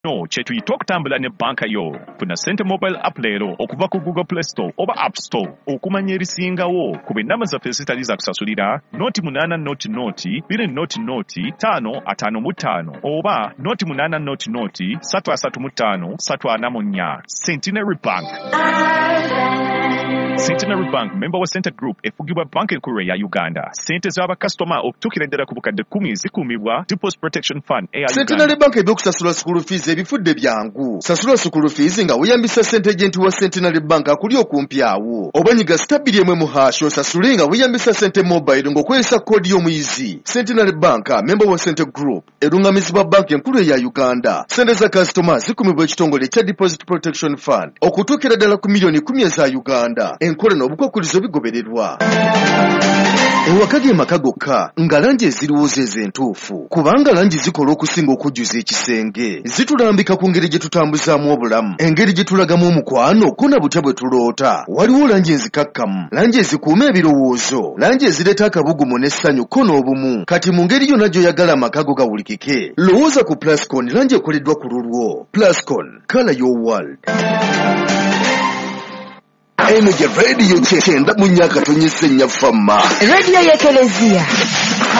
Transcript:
No, kyetuyita okutambula ne banka yo. Funa Sente Mobile App leero okuva ku Google Play Store oba App Store okumanya erisingawo ku b'ennama zaffe ezitali za kusasulira noti 8 noti 2 noti 555 oba noti 8 noti 335 344. Centenary Bank. Centenary Bank, member wa Center Group, efugibwa banka enkulu ya Uganda. Sente z'abakasitoma okutuukira ddala ku bukadde 10 zikuumibwa Deposit Protection Fund eya Uganda. Centenary Bank ebyokusasula school fees ebifudde byangu. Sasula school fees nga weyambisa Center Agent wa Centenary Bank akuli okumpi awo. Oba nyiga stabili emwe mu hash osasule nga weyambisa Sente Mobile ng'okozesa koodi y'omuyizi. Centenary Bank, member wa Center Group, erungamizibwa banka enkulu eya Uganda. Sente za kasitoma zikumibwa ekitongole kya Deposit Protection Fund okutuukira ddala ku miliyoni 10 eza Uganda. Enkole n'obukwakkulizo bigobererwa. Ewakage maka gokka nga langi eziriwooza ez'entuufu kubanga langi zikola okusinga okujjuza ekisenge. Zitulambika ku ngeri gye tutambuzaamu obulamu, engeri gye tulagamu omukwano ko na butya bwe tuloota. Waliwo langi enzikakkamu, langi ezikuuma ebirowoozo, langi ezireeta akabugumu n'essanyu ko n'obumu. Kati mu ngeri yonna gy'oyagala amaka go gawulikike, lowooza ku Plascon, langi ekoleddwa ku lulwo. Plascon, color your world. Energy Radio 90.9 FM. Radio ya Ekelezia.